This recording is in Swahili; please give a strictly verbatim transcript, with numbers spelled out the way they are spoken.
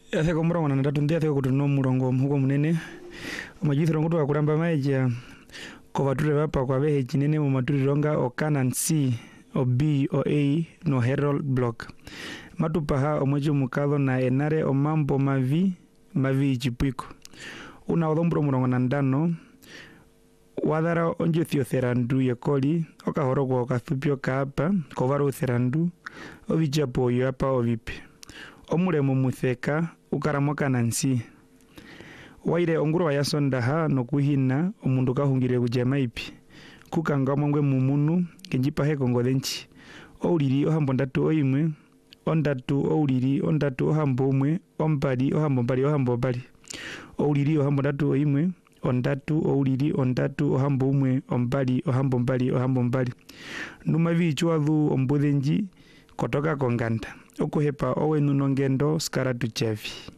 Yatheko murongo na ndatu ndiatheko kutuno murongo mhuko munene omajithiro ngutu akulamba maija ko bature bapa kwa behe kinene mu maturironga o Canaan C o B o A no Herald Block matupaha omwejo mukadho na enare o mambo mavi mavi chipwiko una odhombro murongo na ndano wadhara onjo therandu yekoli okahoro kwa okathupio kaapa kovaro therandu ovijapo yo apa ovipe omuremo mutheka ukaramo Kanansi waire onguro wayasondaha nokuhina omundu kahungire kujema ipi kukanga mwangwe mumunu kenjipa heko ngodhenchi ouliri ohambo ndatu oimwe ondatu ouliri ondatu ohambo umwe ombali ohambo mbali ohambo mbali ouliri ohambo ndatu oimwe ondatu ouliri ondatu ohambo umwe ombali ohambo mbali ohambo mbali numa vichwadhu ombudhenji kotoka konganda okuhepa owenu nongendo skara tuchevi.